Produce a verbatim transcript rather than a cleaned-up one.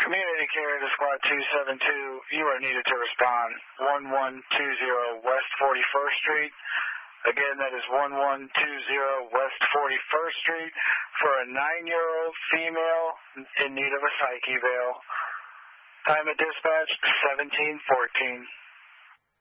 Community care to Squad two seven two, you are needed to respond. one one two zero West forty-first Street. Again, that is one one two zero West forty-first Street for a nine-year-old female in need of a psych eval. Time of dispatch, seventeen fourteen.